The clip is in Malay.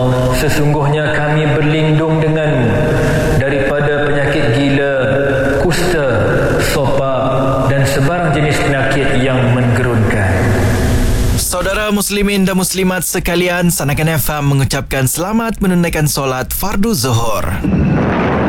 Sesungguhnya kami berlindung denganmu daripada penyakit gila, kusta, sopak dan sebarang jenis penyakit yang menggerunkan. Saudara muslimin dan muslimat sekalian, Sanakan FM mengucapkan selamat menunaikan solat fardu zuhur.